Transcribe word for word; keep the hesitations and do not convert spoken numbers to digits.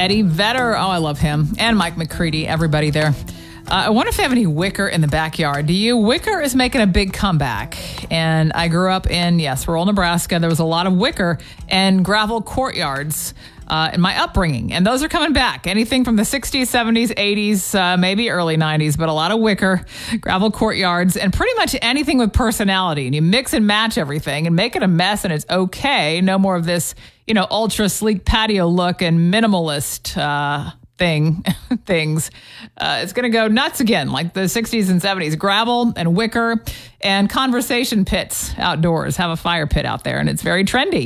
Eddie Vedder. Oh, I love him. And Mike McCready, everybody there. Uh, I wonder if they have any wicker in the backyard. Do you? Wicker is making a big comeback. And I grew up in, yes, rural Nebraska. There was a lot of wicker and gravel courtyards uh, in my upbringing. And those are coming back. Anything from the sixties, seventies, eighties, uh, maybe early nineties, but a lot of wicker, gravel courtyards, and pretty much anything with personality. And you mix and match everything and make it a mess, and it's okay. No more of this, you know, ultra sleek patio look and minimalist uh thing things. Uh, it's going to go nuts again, like the sixties and seventies. Gravel and wicker and conversation pits outdoors. Have a fire pit out there, and it's very trendy.